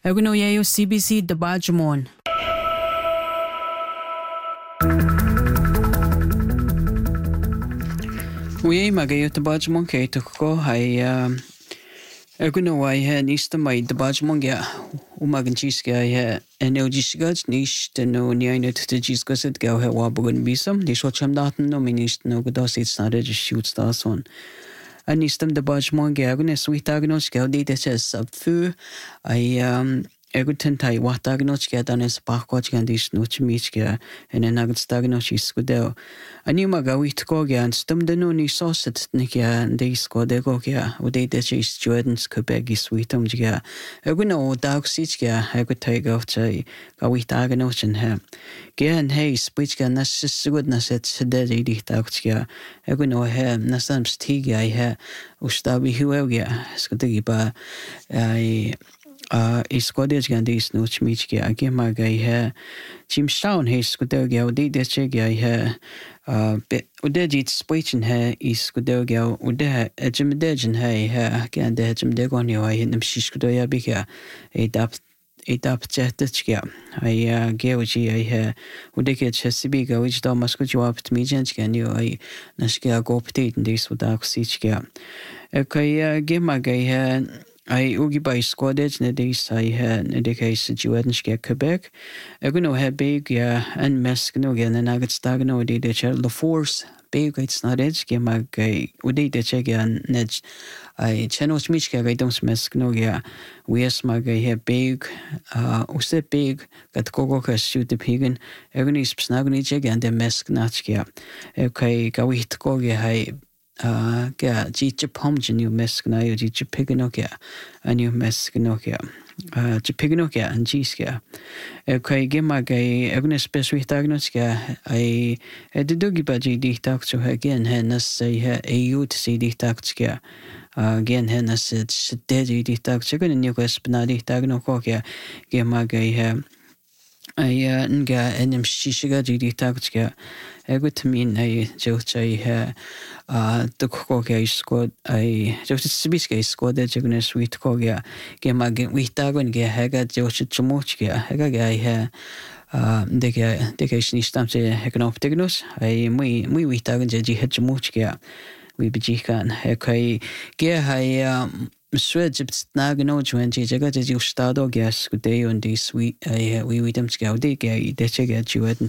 Eguno yayo CBC de Bajamon. We magayo de Bajamon kay ko hay eguno way ha nista may de Bajamon ya umagan chiska ya energisigad nish no niya to chisgaset gaw ha wabugan bisam ni shocham datan no minist no godasit snare just shoots da son. Anistam de Bajamon ya eguno sweetagnos gaw de ches up fu I Egutan tai watagnochka danes parkochgandis nochmichka en enagstagnochis skudel. Anima gawitkoga and stumdenoni soset nikia and de skodegokya, ude de chis Jordans kubegi sweetumjga. Eguno dagsichka, egutagofchai, gawitaganochen he. Gian hey, spichka nasisgoodness at sededi dagchka. Eguno he, nasam stiga he, ustabi huelga, skudiba. Iskodies gandis no chmichki agema gai he Jim Shawn he skudelga udi dechega he udejit spichin he iskudelga ude ejimdejen he gande ejimdegoni he nimshishkudoya bika edap chetchga I geoji he udeke chesibiga which da maskujuapt mijenchga ni I nashga goptit dis udaksichga okay gema gai he I ugi by squadage nedis I had nedicase Judenske Quebec. Eguno had big and meskno again and agate stagno de the force big it's not edge game I udi de chegan nedge I chenos michka I don't meskno ya we as my guy have big use big got gogoka shoot the pigan egunis snagni cheg and the mesk nachkia. Okay gawit goge hai Ga Jicha Pomjan you meskna you Jicha Piganokia and you meskanokia Jipiganokia and Jiska. Okay, Gimagay Agnes Beswitagnoska I dedugi baji dictaxo again hennas say a youth see dictaxka again hennas it's deadly dictaxo and you guespnadi tagnokokia Gimagay I nga enim shishiga jidi tagchka egutamin I jochai the koga squad I just sibiska squad the jagnes sweet koga gemag witagon ge haga joch chumochka haga dega snistamse hegnoptignos I muy witagon jeji hechumochka we bijikan okay ge Swedjibt nagano juenji jaga jaji ustado gas kuday on di sweet we them scout de gay de chega juet